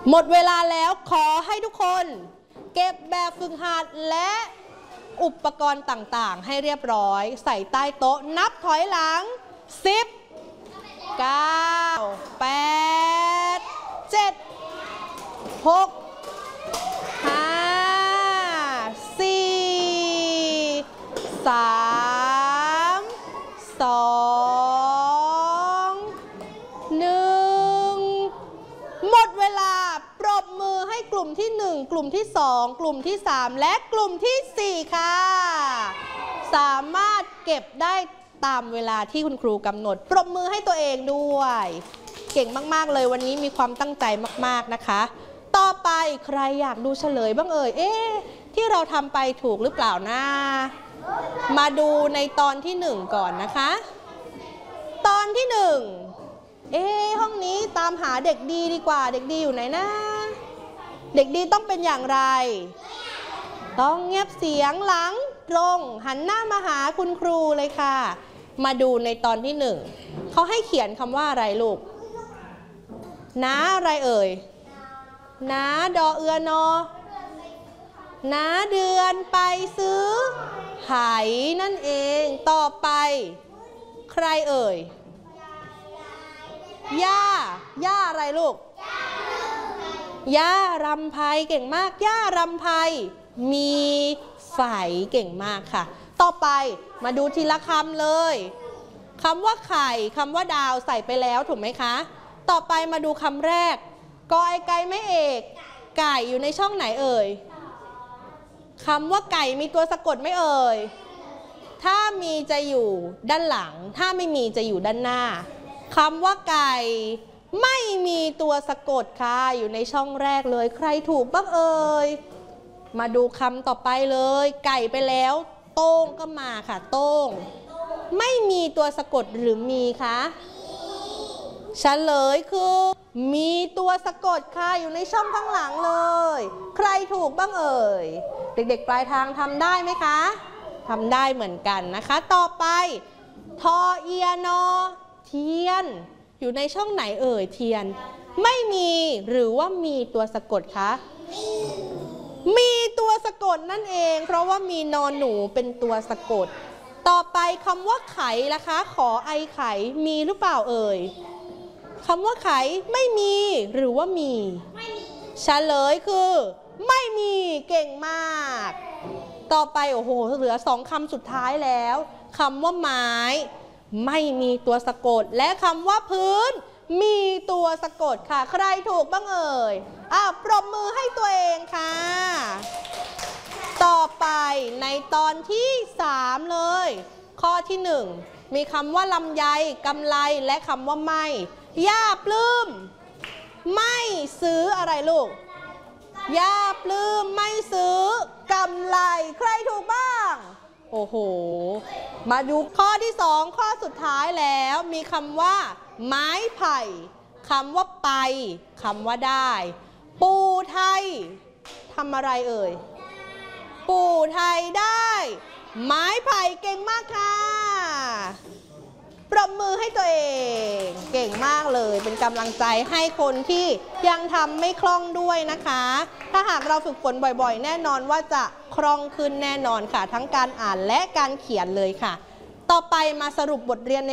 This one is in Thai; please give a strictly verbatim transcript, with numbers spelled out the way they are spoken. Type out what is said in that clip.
หมดเวลาแล้วขอให้ทุกคนเก็บแบบฝึกหัดและอุปกรณ์ต่างๆให้เรียบร้อยใส่ใต้โต๊ะนับถอยหลังสิบ เก้า แปด เจ็ด หก ห้า สี่ สาม สอง หนึ่งหมดเวลาปรบมือให้กลุ่มที่หนึ่งกลุ่มที่สองกลุ่มที่สามและกลุ่มที่สี่ค่ะสามารถเก็บได้ตามเวลาที่คุณครูกำหนดปรบมือให้ตัวเองด้วยเก่งมากๆเลยวันนี้มีความตั้งใจมากๆนะคะต่อไปใครอยากดูเฉลยบ้างเอ่ยเอ๊ะที่เราทำไปถูกหรือเปล่านะมาดูในตอนที่หนึ่งก่อนนะคะตอนที่หนึ่งเอ๊ะห้องนี้ตามหาเด็กดีดีกว่าเด็กดีอยู่ไหนนะเด็กดีต้องเป็นอย่างไรต้องเงียบเสียงหลังตรงหันหน้ามาหาคุณครูเลยค่ะมาดูในตอนที่หนึ่งเขาให้เขียนคำว่าอะไรลูกน้าอะไรเอ่ยน้าดอเอือนอน้าเดือนไปซื้อไหนั่นเองต่อไปใครเอ่ยย่าย่าอะไรลูกย่ารำไพเก่งมากย่ารำไพมีไฝเก่งมากค่ะต่อไปมาดูทีละคำเลยคำว่าไข่คำว่าดาวใส่ไปแล้วถูกไหมคะต่อไปมาดูคำแรกกอไอไก่ไม่เอกไก่อยู่ในช่องไหนเอ่ยคำว่าไก่มีตัวสะกดไหมเอ่ยถ้ามีจะอยู่ด้านหลังถ้าไม่มีจะอยู่ด้านหน้าคำว่าไก่ไม่มีตัวสะกดค่ะอยู่ในช่องแรกเลยใครถูกบ้างเอ่ยมาดูคำต่อไปเลยไก่ไปแล้วโต้งก็มาค่ะโต้งไม่มีตัวสะกดหรือมีคะเฉลยคือมีตัวสะกดค่ะอยู่ในช่องข้างหลังเลยใครถูกบ้างเอ่ยเด็กๆปลายทางทำได้ไหมคะทำได้เหมือนกันนะคะต่อไปทอเอียนอเทียนอยู่ในช่องไหนเอ่ยเทียนไม่มีหรือว่ามีตัวสะกดคะมีตัวสะกดนั่นเองเพราะว่ามีนอนหนูเป็นตัวสะกดต่อไปคำว่าไขล่ะคะขอไอไขมีหรือเปล่าเอ่ยคำว่าไขไม่มีหรือว่ามีเฉลยคือไม่มีเก่งมากต่อไปโอ้โหเหลือสองคำสุดท้ายแล้วคำว่าไม้ไม่มีตัวสะกดและคำว่าพื้นมีตัวสะกดค่ะใครถูกบ้างเอ่ยอ่ะปรบมือให้ตัวเองค่ะต่อไปในตอนที่สามเลยข้อที่หนึ่งมีคำว่าลำไยกำไลและคำว่าไม่ย่าปลื้มไม่ซื้ออะไรลูกย่าปลื้มไม่ซื้อกำไลใครถูกบ้างโอ้โหมาดูข้อที่สองข้อสุดท้ายแล้วมีคำว่าไม้ไผ่คำว่าไปคำว่าได้ปู่ไทยทำอะไรเอ่ยปู่ไทยได้ไม้ไผ่เก่งมากค่ะปรบมือให้ตัวเองเก่งมากเลยเป็นกำลังใจให้คนที่ยังทำไม่คล่องด้วยนะคะถ้าหากเราฝึกฝนบ่อยๆแน่นอนว่าจะคล่องขึ้นแน่นอนค่ะทั้งการอ่านและการเขียนเลยค่ะต่อไปมาสรุปบทเรียนใน